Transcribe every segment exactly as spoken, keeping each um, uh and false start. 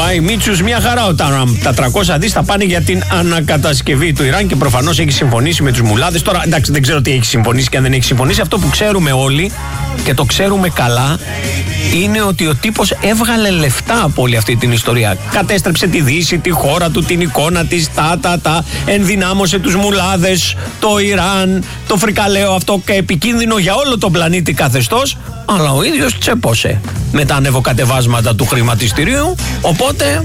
Πάει Μίτσους μια χαρά ο Τραμπ. Τα τριακόσια δις θα πάνε για την ανακατασκευή του Ιράν και προφανώς έχει συμφωνήσει με τους μουλάδες. Τώρα εντάξει, δεν ξέρω τι έχει συμφωνήσει και αν δεν έχει συμφωνήσει. Αυτό που ξέρουμε όλοι και το ξέρουμε καλά είναι ότι ο τύπος έβγαλε λεφτά από όλη αυτή την ιστορία. Κατέστρεψε τη Δύση, τη χώρα του, την εικόνα της, τα, τα, τα. Ενδυνάμωσε τους μουλάδες, το Ιράν, το φρικαλαίο αυτό και επικίνδυνο για όλο τον πλανήτη καθεστώς. Αλλά ο ίδιος τσέπωσε με τα ανεβοκατεβάσματα του χρηματιστηρίου. Οπότε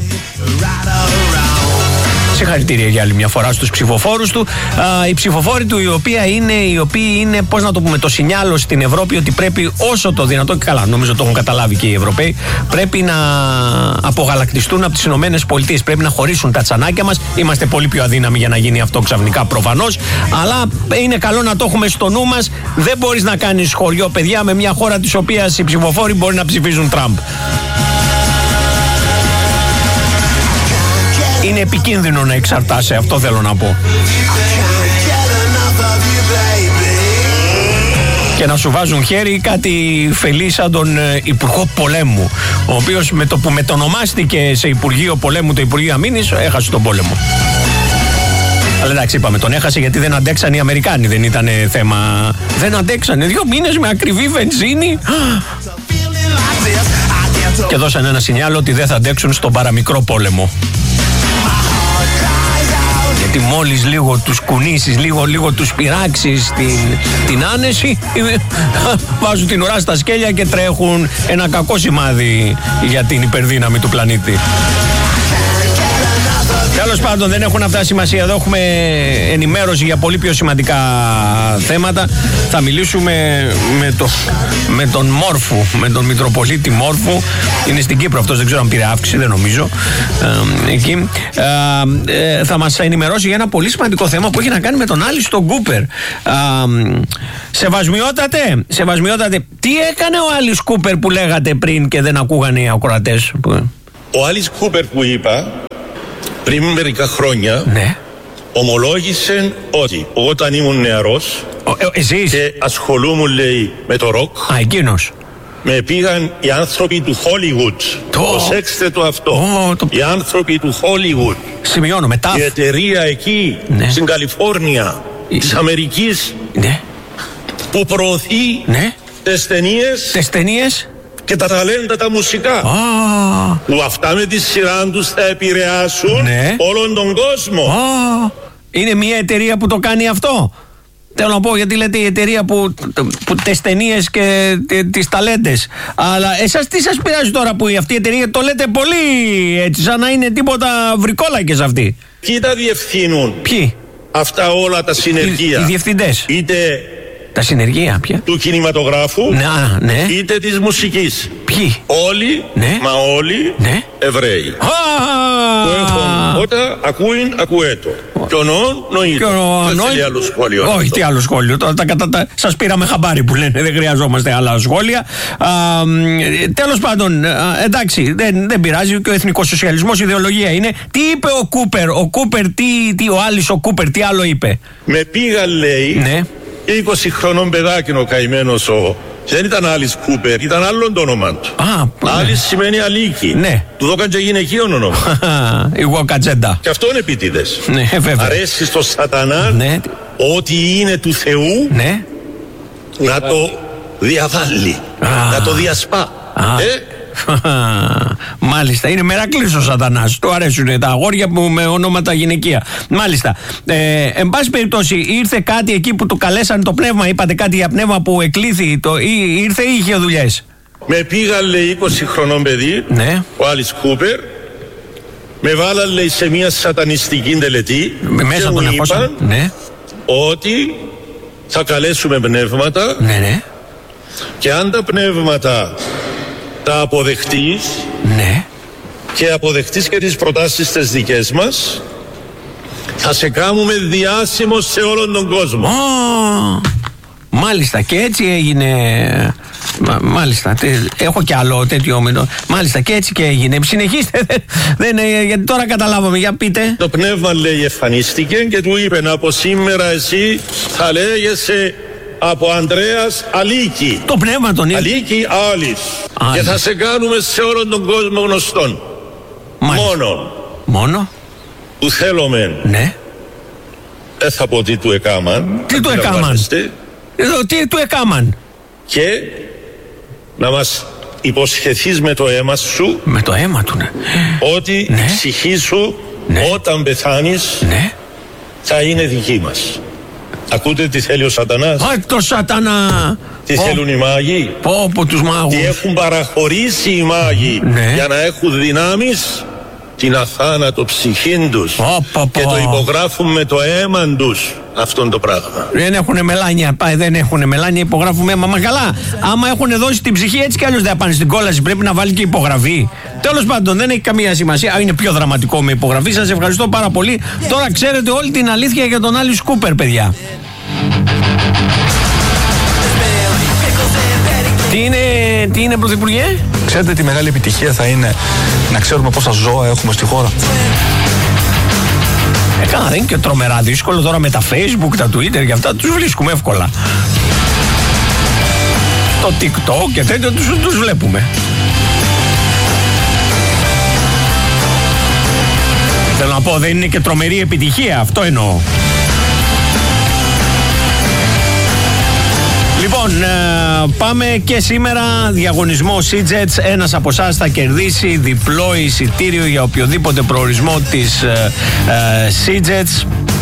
συγχαρητήρια για άλλη μια φορά στους ψηφοφόρους του. Α, οι ψηφοφόροι του οι οποίοι είναι, οι οποίοι είναι, πώς να το πούμε, το σινιάλο στην Ευρώπη ότι πρέπει όσο το δυνατό, και καλά νομίζω το έχουν καταλάβει και οι Ευρωπαίοι, πρέπει να απογαλακτιστούν από τις Ηνωμένες Πολιτείες, πρέπει να χωρίσουν τα τσανάκια μας. Είμαστε πολύ πιο αδύναμοι για να γίνει αυτό ξαφνικά προφανώς, αλλά είναι καλό να το έχουμε στο νου μας. Δεν μπορείς να κάνεις χωριό, παιδιά, με μια χώρα της οποίας οι ψηφοφόροι μπορεί να ψηφίζουν Τραμπ. Είναι επικίνδυνο να εξαρτάσαι, αυτό θέλω να πω. Και να σου βάζουν χέρι κάτι φελή σαν τον ε, Υπουργό Πολέμου, ο οποίος με το που μετονομάστηκε σε Υπουργείο Πολέμου το Υπουργείο Αμήνης έχασε τον πόλεμο. Αλλά εντάξει, είπαμε, τον έχασε γιατί δεν αντέξαν οι Αμερικάνοι, δεν ήταν θέμα. Δεν αντέξανε δύο μήνες με ακριβή βενζίνη και δώσαν ένα σινιάλο ότι δεν θα αντέξουν στον παραμικρό πόλεμο. Γιατί μόλις λίγο τους κουνήσεις, λίγο, λίγο τους πειράξεις την, την άνεση, βάζουν την ουρά στα σκέλια και τρέχουν. Ένα κακό σημάδι για την υπερδύναμη του πλανήτη. Τέλος πάντων, δεν έχουν αυτά σημασία. Εδώ έχουμε ενημέρωση για πολύ πιο σημαντικά θέματα. Θα μιλήσουμε με, το, με τον Μόρφου, με τον Μητροπολίτη Μόρφου. Είναι στην Κύπρο αυτός, δεν ξέρω αν πήρε αύξηση, δεν νομίζω. Ε, εκεί. Ε, ε, θα μας ενημερώσει για ένα πολύ σημαντικό θέμα που έχει να κάνει με τον Άλιστο Κούπερ. Ε, σεβασμιότατε, σεβασμιότατε, τι έκανε ο Άλις Κούπερ που λέγατε πριν και δεν ακούγανε οι ακροατές? Ο Άλις Κούπερ που είπα πριν μερικά χρόνια, ναι, ομολόγησε ότι όταν ήμουν νεαρός ε, εσείς? και ασχολούμουν, λέει, με το ροκ, α, εκείνος, με πήγαν οι άνθρωποι του Hollywood. Το... Προσέξτε το αυτό. Oh, το... Οι άνθρωποι του Hollywood. Σημειώνω, μετά. Η εταιρεία εκεί, ναι, στην Καλιφόρνια, η... της Αμερικής, ναι, που προωθεί, ναι, τις ταινίες, τις ταινίες και τα ταλέντα τα μουσικά. Ah. Που αυτά με τη σειρά τους θα επηρεάσουν, ναι, όλον τον κόσμο. Ah. Είναι μια εταιρεία που το κάνει αυτό. Θέλω να πω, γιατί λέτε η εταιρεία που, που τις ταινίες και τις ταλέντες. Αλλά εσάς τι σας πειράζει τώρα που αυτή η εταιρεία το λέτε πολύ έτσι, σαν να είναι τίποτα βρικόλακες αυτοί? Ποιοι τα διευθύνουν? Ποιοι? Αυτά όλα τα συνεργεία. Οι, οι διευθυντές. Είτε τα συνεργεία, ποια? Του κινηματογράφου, να, ναι, είτε της μουσικής. Ποιοι? Όλοι, ναι, μα όλοι, ναι, Εβραίοι. Ah. Που έχουν όταν ακούειν, ακούέτο. Κι ονόν, νοήτο. Δεν θέλει άλλο σχόλιο. Όχι, τι άλλο σχόλιο. Τώρα τα, τα, τα, σας πήραμε χαμπάρι που λένε. Δεν χρειαζόμαστε άλλα σχόλια. Τέλος πάντων, α, εντάξει, δεν, δεν πειράζει. Και ο εθνικός σοσιαλισμός ιδεολογία είναι. Τι είπε ο Κούπερ? Ο Κούπερ, τι, τι, ο Άλις ο Κούπερ, τι άλλο είπε? Με πήγα, λέει, ναι, είκοσι χρονών παιδάκι ο καημένος ο. Δεν ήταν Άλις Κούπερ, ήταν άλλον το όνομα του. Άλις, ναι, σημαίνει αλίκη. Ναι. Του δώκαν και γυναικείο όνομα. Εγώ κατσέντα. Και αυτό είναι επίτηδες. Ναι, βέβαια. Αρέσει στο σατανά, ναι, ότι είναι του Θεού, ναι, να το διαβάλει, ah. να το διασπά. Ah. Ε? Μάλιστα, είναι μερακλής ο σατανάς. Του αρέσουν τα αγόρια που με ονόματα γυναικεία. Μάλιστα. ε, Εν πάση περιπτώσει, ήρθε κάτι εκεί που του καλέσαν το πνεύμα? Είπατε κάτι για πνεύμα που εκλήθη το, ή, ήρθε ή είχε δουλειές? Με πήγα, λέει, είκοσι χρονών παιδί, ναι, ο Άλις Κούπερ. Με βάλαν, λέει, σε μια σατανιστική τελετή. Μέσα και τον μου είπαν, ναι, ότι θα καλέσουμε πνεύματα, ναι, ναι, και αν τα πνεύματα τα αποδεχτείς, ναι, και αποδεχτείς και τις προτάσεις τις δικές μας, θα σε κάνουμε διάσημος σε όλον τον κόσμο. Oh, μάλιστα, και έτσι έγινε. Μα, μάλιστα, τε, έχω κι άλλο τέτοιο όμιλο. Μάλιστα, και έτσι και έγινε. Συνεχίστε, δεν, δεν, γιατί τώρα καταλάβαμε, για πείτε. Το πνεύμα, λέει, εμφανίστηκε και του είπε, από σήμερα εσύ θα λέγεσαι από Ανδρέας Αλίκη. Το πνεύμα τον είπε. Αλίκη Άλις. Και θα σε κάνουμε σε όλον τον κόσμο γνωστόν. Μόνο. Μόνο. Που θέλουμε. Ναι. Δεν θα πω τι του εκάμαν. Τι του εκάμαν. Εδώ τι του εκάμαν. Και να μας υποσχεθείς με το αίμα σου. Με το αίμα του, ναι. Ότι ναι. η ψυχή σου, ναι. όταν πεθάνεις, ναι. θα είναι δική μας. Ακούτε τι θέλει ο σατανάς. Α, το σατανά. Τι oh. θέλουν οι μάγοι. Πω, πω, τους μάγους. Τι έχουν παραχωρήσει οι μάγοι, ναι. για να έχουν δυνάμεις την αθάνατο ψυχήν τους. Oh, oh, oh. Και το υπογράφουν με το αίμα τους αυτόν το πράγμα. Δεν έχουν μελάνια, πάει, δεν έχουν μελάνια, υπογράφουν αίμα. Μα καλά, άμα έχουν δώσει την ψυχή, έτσι κι αλλιώς δεν πάνε στην κόλαση. Πρέπει να βάλει και υπογραφή. Τέλος πάντων, δεν έχει καμία σημασία. Είναι πιο δραματικό με υπογραφή. Σας ευχαριστώ πάρα πολύ. Τώρα ξέρετε όλη την αλήθεια για τον Alice Cooper, παιδιά. Τι είναι, τι είναι, Πρωθυπουργέ? Ξέρετε τι μεγάλη επιτυχία θα είναι να ξέρουμε πόσα ζώα έχουμε στη χώρα. Ε, καλά, δεν είναι και τρομερά δύσκολο τώρα με τα Facebook, τα Twitter και αυτά. Τους βρίσκουμε εύκολα. Το TikTok και τέτοιο τους, τους βλέπουμε. Θέλω να πω, δεν είναι και τρομερή επιτυχία, αυτό εννοώ. Λοιπόν, πάμε και σήμερα διαγωνισμό SeaJets. Ένας από εσάς θα κερδίσει διπλό εισιτήριο για οποιοδήποτε προορισμό της SeaJets.